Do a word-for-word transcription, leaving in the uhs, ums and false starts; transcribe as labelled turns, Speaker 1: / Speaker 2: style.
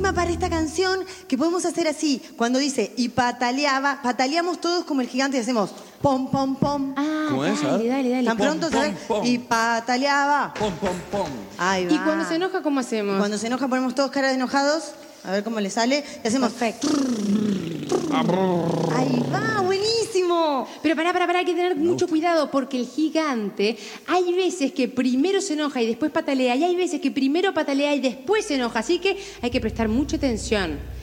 Speaker 1: tema para esta canción que podemos hacer así. Cuando dice y pataleaba, pataleamos todos como el gigante y hacemos pom, pom, pom.
Speaker 2: Ah,
Speaker 3: ¿Cómo es?
Speaker 2: dale, dale, dale.
Speaker 1: ¿Tan
Speaker 3: Pom,
Speaker 1: pronto,
Speaker 3: pom,
Speaker 1: sabes?
Speaker 3: pom.
Speaker 1: Y pataleaba.
Speaker 3: Pom, pom, pom.
Speaker 1: Ahí va.
Speaker 2: ¿Y cuando se enoja, cómo hacemos?
Speaker 1: Cuando se enoja ponemos todos caras de enojados. A ver cómo le sale. Y hacemos...
Speaker 2: Perfecto.
Speaker 1: Ahí va, buenísimo.
Speaker 2: Pero pará, pará, pará, hay que tener mucho cuidado porque el gigante hay veces que primero se enoja y después patalea y hay veces que primero patalea y después se enoja. Así que hay que prestar mucha atención.